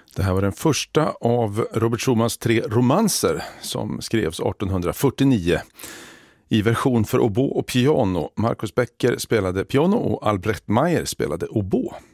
Det här var den första av Robert Schumans 3 romanser som skrevs 1849 i version för oboe och piano. Marcus Becker spelade piano och Albrecht Meyer spelade oboe.